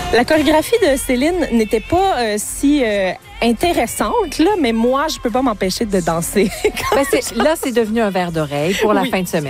La chorégraphie de Céline n'était pas si intéressante, là, mais moi, je peux pas m'empêcher de danser. Là, c'est devenu un verre d'oreille pour la fin de semaine.